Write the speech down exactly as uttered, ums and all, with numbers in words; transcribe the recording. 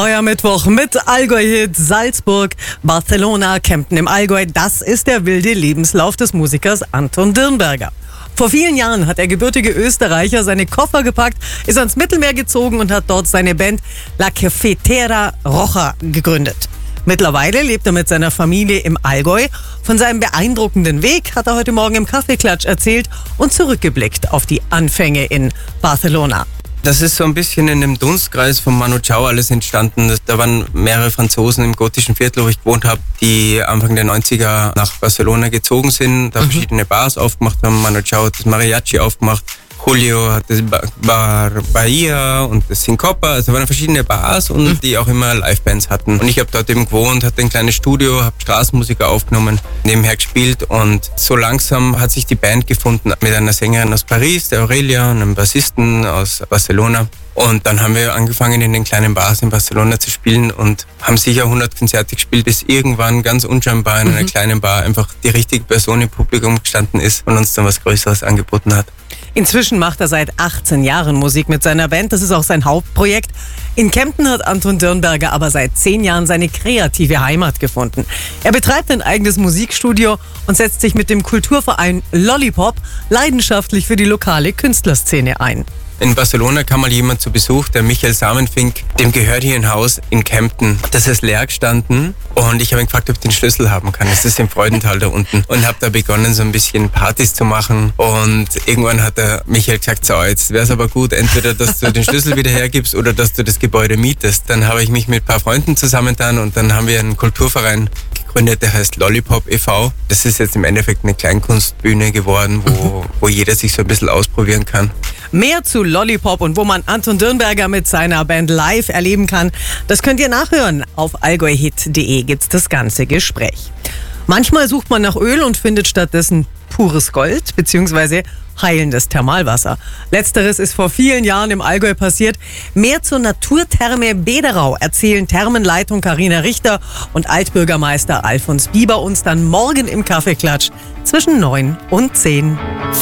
Feuermittwoch mit Allgäu-Hit Salzburg, Barcelona, Kempten im Allgäu. Das ist der wilde Lebenslauf des Musikers Anton Dirnberger. Vor vielen Jahren hat der gebürtige Österreicher seine Koffer gepackt, ist ans Mittelmeer gezogen und hat dort seine Band La Cafetera Roja gegründet. Mittlerweile lebt er mit seiner Familie im Allgäu. Von seinem beeindruckenden Weg hat er heute Morgen im Kaffeeklatsch erzählt und zurückgeblickt auf die Anfänge in Barcelona. Das ist so ein bisschen in dem Dunstkreis von Manu Chao alles entstanden. Da waren mehrere Franzosen im gotischen Viertel, wo ich gewohnt habe, die Anfang der neunziger nach Barcelona gezogen sind, da mhm. verschiedene Bars aufgemacht haben. Manu Chao hat das Mariachi aufgemacht, Julio hat das Bar Bahia und das Syncopa. Also waren verschiedene Bars und mhm. die auch immer Livebands hatten. Und ich habe dort eben gewohnt, hatte ein kleines Studio, habe Straßenmusiker aufgenommen, nebenher gespielt und so langsam hat sich die Band gefunden mit einer Sängerin aus Paris, der Aurelia, und einem Bassisten aus Barcelona. Und dann haben wir angefangen, in den kleinen Bars in Barcelona zu spielen und haben sicher hundert Konzerte gespielt, bis irgendwann ganz unscheinbar in einer mhm. kleinen Bar einfach die richtige Person im Publikum gestanden ist und uns dann was Größeres angeboten hat. Inzwischen macht er seit achtzehn Jahren Musik mit seiner Band. Das ist auch sein Hauptprojekt. In Kempten hat Anton Dirnberger aber seit zehn Jahren seine kreative Heimat gefunden. Er betreibt ein eigenes Musikstudio und setzt sich mit dem Kulturverein Lollipop leidenschaftlich für die lokale Künstlerszene ein. In Barcelona kam mal jemand zu Besuch, der Michael Samenfink, dem gehört hier ein Haus in Kempten. Das ist leer gestanden und ich habe ihn gefragt, ob ich den Schlüssel haben kann. Das ist im Freudental da unten. Und habe da begonnen, so ein bisschen Partys zu machen. Und irgendwann hat der Michael gesagt, so, jetzt wäre es aber gut, entweder, dass du den Schlüssel wieder hergibst oder dass du das Gebäude mietest. Dann habe ich mich mit ein paar Freunden zusammengetan und dann haben wir einen Kulturverein gegründet, der heißt Lollipop e V. Das ist jetzt im Endeffekt eine Kleinkunstbühne geworden, wo, wo jeder sich so ein bisschen ausprobieren kann. Mehr zu Lollipop und wo man Anton Dirnberger mit seiner Band live erleben kann, das könnt ihr nachhören. Auf allgäuhit punkt de gibt's das ganze Gespräch. Manchmal sucht man nach Öl und findet stattdessen pures Gold bzw. heilendes Thermalwasser. Letzteres ist vor vielen Jahren im Allgäu passiert. Mehr zur Naturtherme Bederau erzählen Thermenleitung Carina Richter und Altbürgermeister Alfons Bieber uns dann morgen im Kaffeeklatsch zwischen neun und zehn.